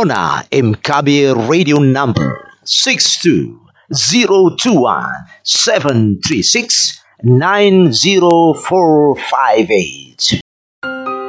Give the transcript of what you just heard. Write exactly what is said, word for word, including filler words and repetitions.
Honor Mkabi radio number six two zero two one seven three six nine zero four five eight.